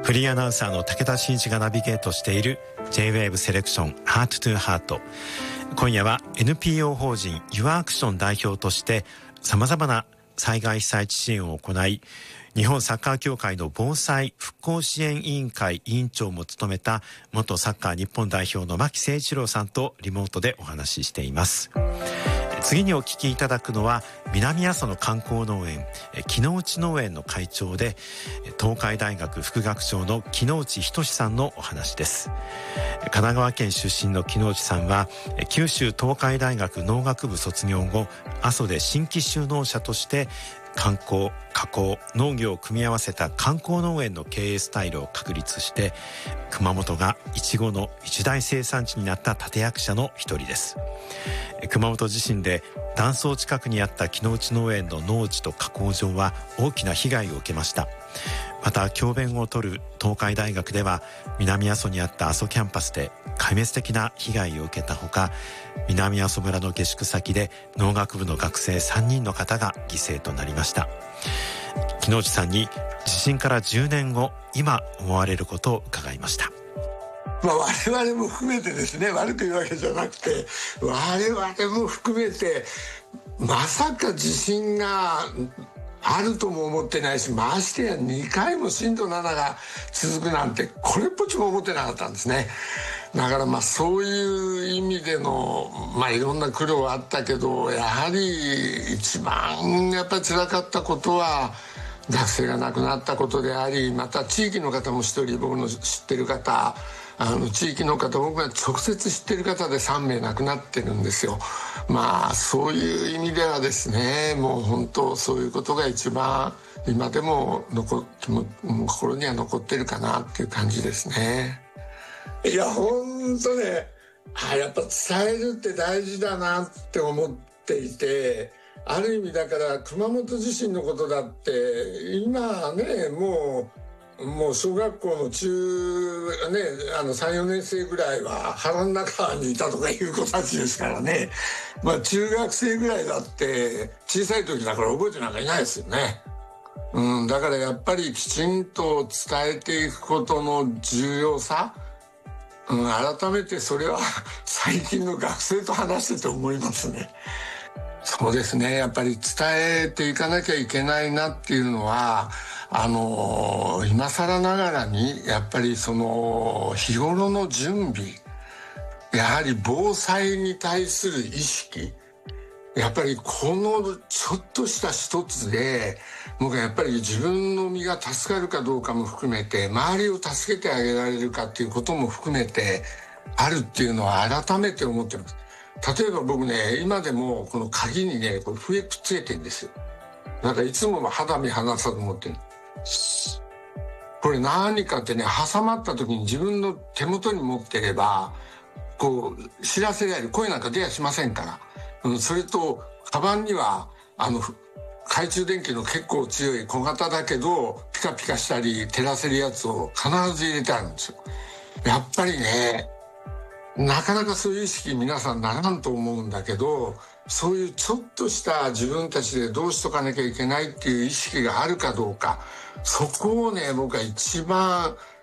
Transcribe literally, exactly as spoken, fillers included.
フリーアナウンサーの武田真一がナビゲートしている ジェイウェーブ セレクションハートトゥハート。今夜は エヌピーオー 法人ユアアクション代表として様々な災害被災地支援を行い、日本サッカー協会の防災復興支援委員会委員長も務めた元サッカー日本代表の牧誠一郎さんとリモートでお話ししています。次にお聞きいただくのは南阿蘇の観光農園木之内農園の会長で東海大学副学長の木之内仁さんのお話です。神奈川県出身の木之内さんは九州東海大学農学部卒業後、阿蘇で新規就農者として観光、加工、農業を組み合わせた観光農園の経営スタイルを確立して、熊本がイチゴの一大生産地になった立役者の一人です。熊本地震で断層近くにあった木之内農園の農地と加工場は大きな被害を受けました。また教鞭を取る東海大学では南阿蘇にあった阿蘇キャンパスで壊滅的な被害を受けたほか、南阿蘇村の下宿先で農学部の学生さんにんの方が犠牲となりました。木之内さんに地震からじゅうねんご、今思われることを伺いました。 まあ、我々も含めてですね、悪く言うわけじゃなくて我々も含めてまさか地震があるとも思ってないし、ましてやにかいも震度ななが続くなんてこれっぽっちも思ってなかったんですね。だからまあそういう意味でのまあいろんな苦労はあったけど、やはり一番やっぱり辛かったことは学生が亡くなったことであり、また地域の方も一人、僕の知ってる方、あの地域の方、僕が直接知ってる方でさんめい亡くなってるんですよ。まあそういう意味ではですね、もう本当そういうことが一番今でも残っても心には残ってるかなっていう感じですね。いや本当ね、あやっぱ伝えるって大事だなって思っていて、ある意味だから熊本地震のことだって今ね、もうもう小学校の中ね、あのさん、よねんせいぐらいは腹の中にいたとかいう子たちですからね。まあ中学生ぐらいだって小さい時だから覚えてなんかいないですよね。うん、だからやっぱりきちんと伝えていくことの重要さ、うん、改めてそれは最近の学生と話してて思いますね。そうですね、やっぱり伝えていかなきゃいけないなっていうのは、あの今更ながらにやっぱりその日頃の準備、やはり防災に対する意識、やっぱりこのちょっとした一つで僕はやっぱり自分の身が助かるかどうかも含めて、周りを助けてあげられるかっていうことも含めてあるっていうのは改めて思ってます。例えば僕ね、今でもこの鍵にね、これ笛くっつけてるんですよ。なんかいつも肌身離さず持ってる。これ何かってね、挟まった時に自分の手元に持ってればこう知らせられる、声なんか出やしませんから、うん、それとカバンにはあの懐中電灯の結構強い小型だけどピカピカしたり照らせるやつを必ず入れてあるんですよ。やっぱりね、なかなかそういう意識皆さんならんと思うんだけど、そういうちょっとした自分たちでどうしとかなきゃいけないっていう意識があるかどうか、そこをね、僕は一番